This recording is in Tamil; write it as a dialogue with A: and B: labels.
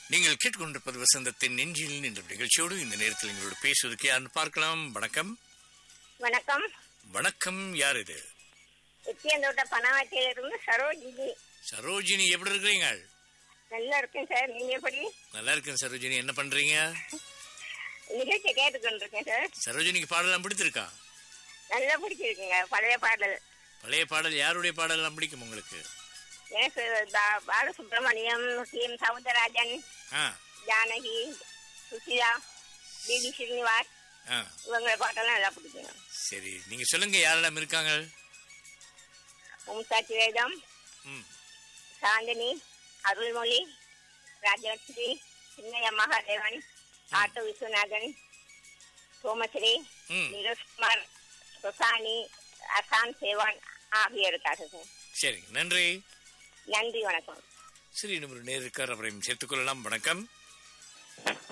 A: நீங்கள் கேட்டுக்கொண்டிருப்பது வசந்தத்தின் நெஞ்சில் என்ற நிகழ்ச்சியோடு இந்த நேரத்தில் எங்களோடு பேசுவதற்கு யாருன்னு பார்க்கலாம். வணக்கம்.
B: வணக்கம்.
A: வணக்கம். யார் இது?
B: எத்தியந்தோட்ட பணவாட்டியிலிருந்து சரோஜினி.
A: சரோஜினி, எப்படி இருக்கிறீங்க?
B: நல்லா இருக்கேன் சார். நீங்க எப்படி?
A: நல்லா இருக்கேன் சரோஜினி. என்ன பண்றீங்க?
B: நிகழ்ச்சி கேட்டுக்கொண்டிருக்கேன் சார்.
A: சரோஜினிக்கு பாடலாம் பிடித்திருக்கா?
B: நல்லா பிடிச்சிருக்குங்க. பழைய பாடல்.
A: பழைய பாடல் யாருடைய பாடலாம் பிடிக்கும் உங்களுக்கு?
B: எனக்கு பாலசுப்ரமணியம், சி.எம். சவுந்தரராஜன், ஜானகி, சுசிலா, பிபி ஸ்ரீனிவாஸ், இவங்க பாட்டெல்லாம் நல்லா பிடிக்குங்க.
A: சரி, நீங்க சொல்லுங்க யாரெல்லாம் இருக்காங்க?
B: மும்தாஜ் வேதம், சாந்தினி, அருள்மொழி, ராஜலட்சுமி, சின்னையா மகாதேவன், ஆட்டோ விஸ்வநாதன், சோமஸ்ரீ, நிரோஷ்குமார், சுசானி, அசான் சேவான் ஆகியோருக்காக சார்.
A: சரி, நன்றி.
B: நன்றி, வணக்கம்.
A: சரி, இன்னொரு நேர் இருக்கார், அவரையும் சேர்த்துக் கொள்ளலாம். வணக்கம்.